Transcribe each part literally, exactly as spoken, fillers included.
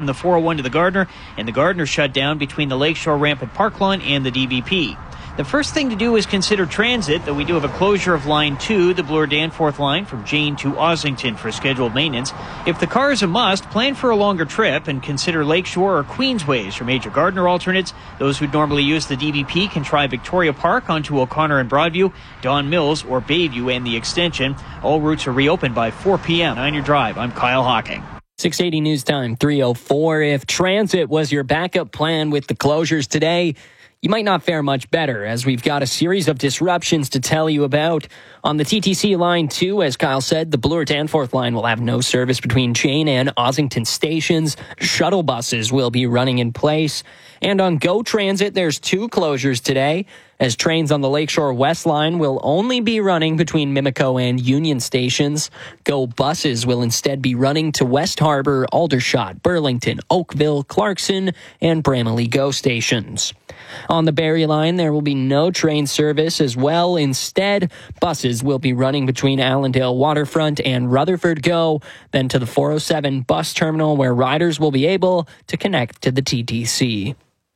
the four oh one to the Gardiner, and the Gardiner shut down between the Lakeshore Ramp at Park Lawn and the D B P. The first thing to do is consider transit, though we do have a closure of Line two, the Bloor-Danforth line from Jane to Ossington for scheduled maintenance. If the car is a must, plan for a longer trip and consider Lakeshore or Queensways for major Gardiner alternates. Those who normally use the D B P can try Victoria Park onto O'Connor and Broadview, Don Mills or Bayview and the extension. All routes are reopened by four p.m. On your drive, I'm Kyle Hawking. six eighty News Time, three oh four. If transit was your backup plan with the closures today, you might not fare much better, as we've got a series of disruptions to tell you about. On the T T C Line two, as Kyle said, the Bloor-Danforth line will have no service between Jane and Ossington stations. Shuttle buses will be running in place. And on GO Transit, there's two closures today, as trains on the Lakeshore West line will only be running between Mimico and Union stations. GO buses will instead be running to West Harbor, Aldershot, Burlington, Oakville, Clarkson, and Bramalea GO stations. On the Barrie line, there will be no train service as well. Instead, buses will be running between Allendale Waterfront and Rutherford GO, then to the four oh seven bus terminal where riders will be able to connect to the T T C.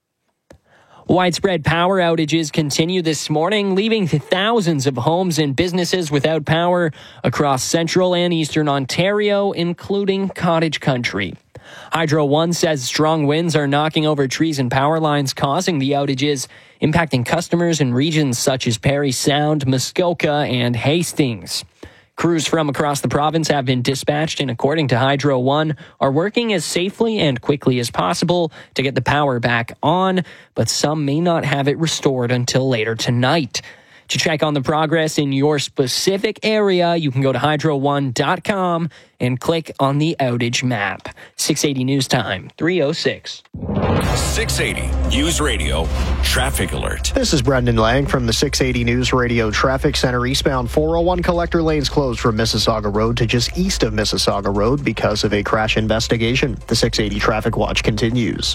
Widespread power outages continue this morning, leaving thousands of homes and businesses without power across central and eastern Ontario, including cottage country. Hydro One says strong winds are knocking over trees and power lines, causing the outages, impacting customers in regions such as Parry Sound, Muskoka, and Hastings. Crews from across the province have been dispatched and, according to Hydro One, are working as safely and quickly as possible to get the power back on, but some may not have it restored until later tonight. To check on the progress in your specific area, you can go to hydro one dot com and click on the outage map. six eighty News Time, three oh six. six eighty News Radio Traffic Alert. This is Brendan Lang from the six eighty News Radio Traffic Center. Eastbound four oh one collector lanes closed from Mississauga Road to just east of Mississauga Road because of a crash investigation. The six eighty Traffic Watch continues.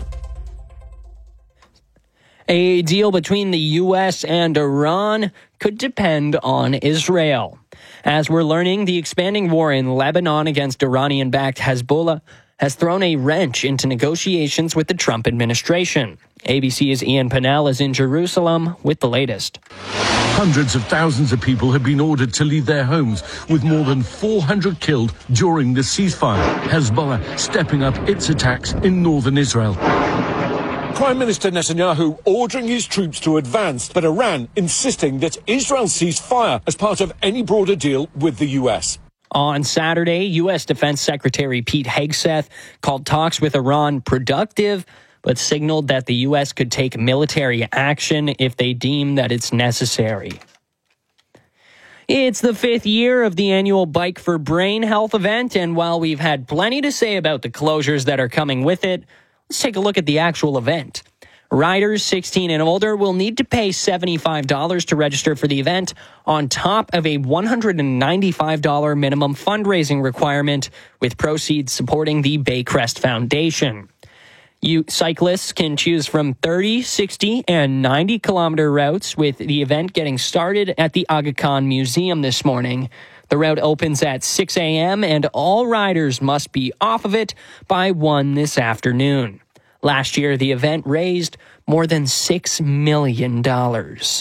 A deal between the U S and Iran could depend on Israel. As we're learning, the expanding war in Lebanon against Iranian-backed Hezbollah has thrown a wrench into negotiations with the Trump administration. A B C's Ian Pennell is in Jerusalem with the latest. Hundreds of thousands of people have been ordered to leave their homes, with more than four hundred killed during the ceasefire. Hezbollah stepping up its attacks in northern Israel. Prime Minister Netanyahu ordering his troops to advance, but Iran insisting that Israel cease fire as part of any broader deal with the U S. On Saturday, U S Defense Secretary Pete Hegseth called talks with Iran productive, but signaled that the U S could take military action if they deem that it's necessary. It's the fifth year of the annual Bike for Brain Health event, and while we've had plenty to say about the closures that are coming with it, let's take a look at the actual event. Riders sixteen and older will need to pay seventy-five dollars to register for the event, on top of a one hundred ninety-five dollars minimum fundraising requirement, with proceeds supporting the Baycrest Foundation. You cyclists can choose from thirty, sixty, and ninety kilometer routes, with the event getting started at the Aga Khan Museum this morning. The route opens at six a.m. and all riders must be off of it by one this afternoon. Last year, the event raised more than six million dollars.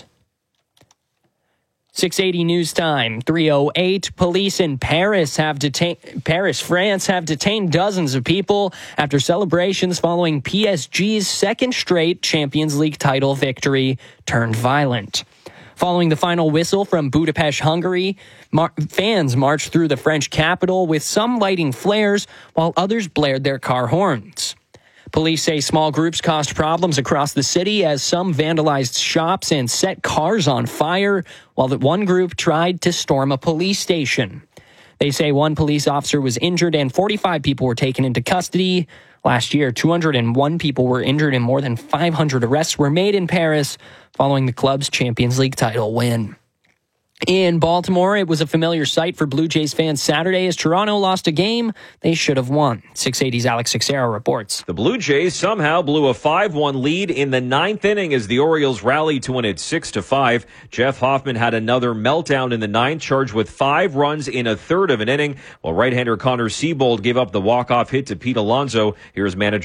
six eighty News Time, three oh eight. Police in Paris have detained Paris, France have detained dozens of people after celebrations following P S G's second straight Champions League title victory turned violent. Following the final whistle from Budapest, Hungary, mar- fans marched through the French capital, with some lighting flares while others blared their car horns. Police say small groups caused problems across the city as some vandalized shops and set cars on fire, while the one group tried to storm a police station. They say one police officer was injured and forty-five people were taken into custody. Last year, two hundred one people were injured and more than five hundred arrests were made in Paris following the club's Champions League title win. In Baltimore, it was a familiar sight for Blue Jays fans Saturday as Toronto lost a game they should have won. six eighty's Alex Sixero reports. The Blue Jays somehow blew a five one lead in the ninth inning as the Orioles rallied to win it six to five. Jeff Hoffman had another meltdown in the ninth, charged with five runs in a third of an inning, while right-hander Connor Siebold gave up the walk-off hit to Pete Alonso. Here's manager